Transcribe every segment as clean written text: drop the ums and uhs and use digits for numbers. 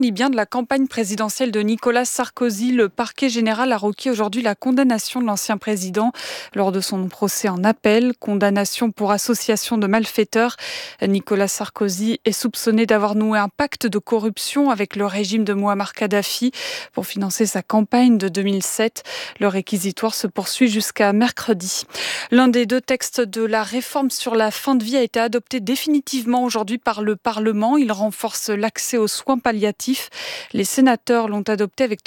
Ni bien de la campagne présidentielle de Nicolas Sarkozy. Le parquet général a requis aujourd'hui la condamnation de l'ancien président lors de son procès en appel. Condamnation pour association de malfaiteurs. Nicolas Sarkozy est soupçonné d'avoir noué un pacte de corruption avec le régime de Mouammar Kadhafi pour financer sa campagne de 2007. Le réquisitoire se poursuit jusqu'à mercredi. L'un des deux textes de la réforme sur la fin de vie a été adopté définitivement aujourd'hui par le Parlement. Il renforce l'accès aux soins palliatifs. Les sénateurs l'ont adopté avec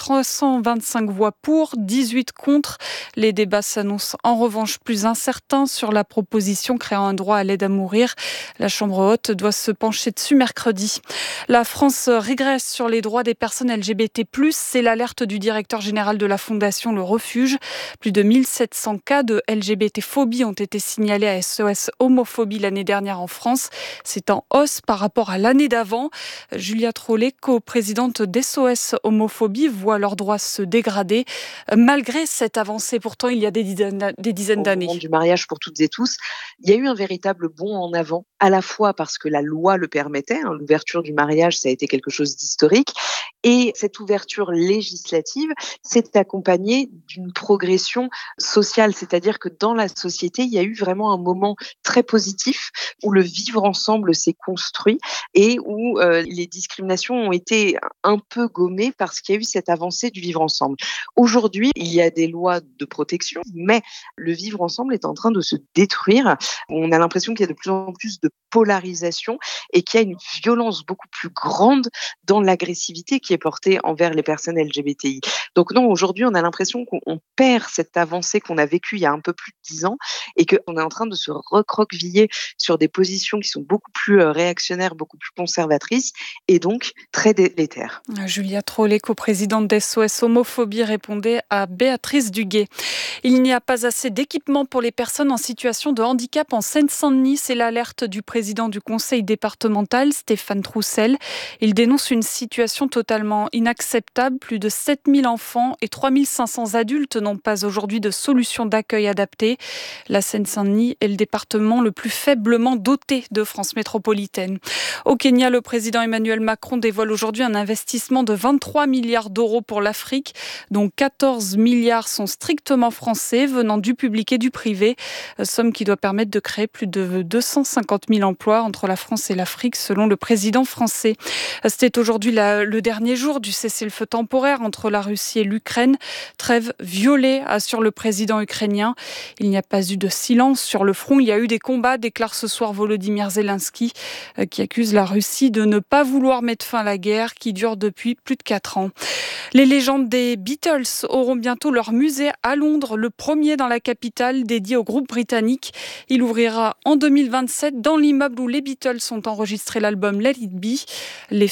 325 voix pour, 18 contre. Les débats s'annoncent en revanche plus incertains sur la proposition créant un droit à l'aide à mourir. La Chambre haute doit se pencher dessus mercredi. La France régresse sur les droits des personnes LGBT+. C'est l'alerte du directeur général de la Fondation Le Refuge. Plus de 1700 cas de LGBT-phobie ont été signalés à SOS Homophobie l'année dernière en France. C'est en hausse par rapport à l'année d'avant. Julia Trollet, coprésidente d'SOS Homophobie, voit leurs droits se dégrader. Malgré cette avancée, pourtant, il y a des dizaines d'années. Au moment du mariage pour toutes et tous, il y a eu un véritable bond en avant, à la fois parce que la loi le permettait, l'ouverture du mariage, ça a été quelque chose d'historique, et cette ouverture législative s'est accompagnée d'une progression sociale, c'est-à-dire que dans la société, il y a eu vraiment un moment très positif où le vivre ensemble s'est construit et où les discriminations ont été un peu gommées parce qu'il y a eu cette avancée du vivre ensemble. Aujourd'hui, il y a des lois de protection, mais le vivre ensemble est en train de se détruire. On a l'impression qu'il y a de plus en plus de polarisation et qu'il y a une violence beaucoup plus grande dans l'agressivité qui est portée envers les personnes LGBTI. Donc non, aujourd'hui, on a l'impression qu'on perd cette avancée qu'on a vécue il y a un peu plus de 10 ans et qu'on est en train de se recroqueviller sur des positions qui sont beaucoup plus réactionnaires, beaucoup plus conservatrices et donc très délétères. Julia Trollet, coprésidente d'SOS Homophobie, répondait à Béatrice Duguet. Il n'y a pas assez d'équipements pour les personnes en situation de handicap en Seine-Saint-Denis. C'est l'alerte du président du conseil départemental, Stéphane Troussel. Il dénonce une situation totalement inacceptable. Plus de 7000 enfants et 3500 adultes n'ont pas aujourd'hui de solution d'accueil adaptée. La Seine-Saint-Denis est le département le plus faiblement doté de France métropolitaine. Au Kenya, le président Emmanuel Macron dévoile aujourd'hui un investissement de 23 milliards d'euros pour l'Afrique, dont 14 milliards sont strictement français, venant du public et du privé. Somme qui doit permettre de créer plus de 250 000 emplois entre la France et l'Afrique, selon le président français. C'était aujourd'hui le dernier jour du cessez-le-feu temporaire entre la Russie et l'Ukraine. Trêve violée, assure le président ukrainien. Il n'y a pas eu de silence sur le front. Il y a eu des combats, déclare ce soir Volodymyr Zelensky, qui accuse la Russie de ne pas vouloir mettre fin à la guerre qui dure depuis plus de 4 ans. Les légendes des Beatles auront bientôt leur musée à Londres, le premier dans la capitale, dédié au groupe britannique. Il ouvrira en 2027 dans l'immeuble où les Beatles ont enregistré l'album Let It Be. Les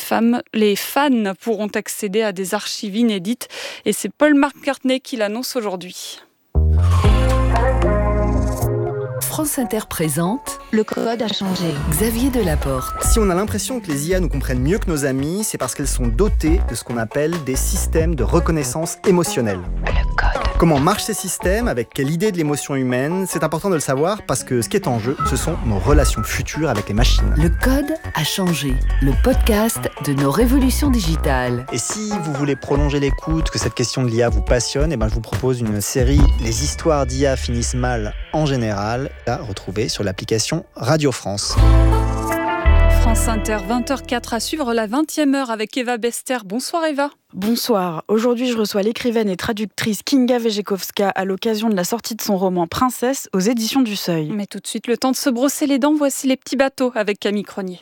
fans pourront accéder à des archives inédites et c'est Paul McCartney qui l'annonce aujourd'hui. France Inter présente Le code a changé. Xavier Delaporte. Si on a l'impression que les IA nous comprennent mieux que nos amis, c'est parce qu'elles sont dotées de ce qu'on appelle des systèmes de reconnaissance émotionnelle. Le code. Comment marchent ces systèmes, avec quelle idée de l'émotion humaine, c'est important de le savoir parce que ce qui est en jeu, ce sont nos relations futures avec les machines. Le code a changé. Le podcast de nos révolutions digitales. Et si vous voulez prolonger l'écoute, que cette question de l'IA vous passionne, je vous propose une série Les histoires d'IA finissent mal en général, à retrouver sur l'application Radio France. France Inter, 20h04 à suivre la 20e heure avec Eva Bester. Bonsoir Eva. Bonsoir. Aujourd'hui, je reçois l'écrivaine et traductrice Kinga Wejciechowska à l'occasion de la sortie de son roman Princesse aux éditions du Seuil. Mais tout de suite, le temps de se brosser les dents. Voici les petits bateaux avec Camille Cronier.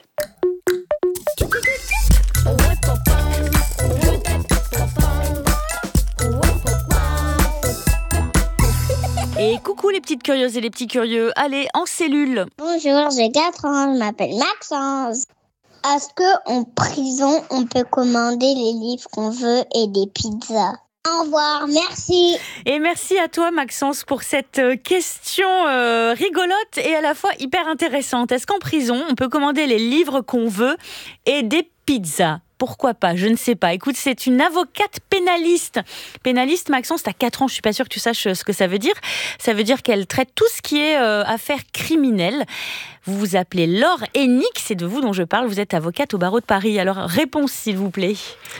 Et coucou les petites curieuses et les petits curieux, allez en cellule. Bonjour, j'ai 4 ans, je m'appelle Maxence. Est-ce qu'en prison, on peut commander les livres qu'on veut et des pizzas ? Au revoir, merci. Et merci à toi Maxence pour cette question rigolote et à la fois hyper intéressante. Est-ce qu'en prison, on peut commander les livres qu'on veut et des pizza. Pourquoi pas? Je ne sais pas. Écoute, c'est une avocate pénaliste. Pénaliste, Maxence, t'as 4 ans, je suis pas sûre que tu saches ce que ça veut dire. Ça veut dire qu'elle traite tout ce qui est affaires criminelles. Vous vous appelez Laure Hennick, c'est de vous dont je parle. Vous êtes avocate au barreau de Paris. Alors, réponse, s'il vous plaît.